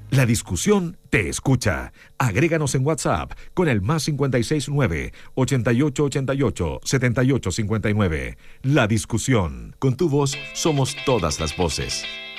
La discusión te escucha. Agréganos en WhatsApp con el +569 8888 7859. La discusión. Con tu voz somos todas las voces.